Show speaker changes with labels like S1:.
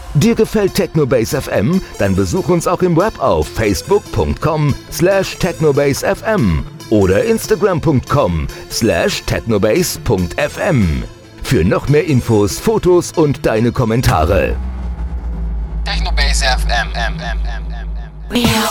S1: Dir gefällt Technobase FM? Dann besuch uns auch im Web auf facebook.com/technobasefm oder instagram.com/technobase.fm. Für noch mehr Infos, Fotos und deine Kommentare.
S2: Technobase FM.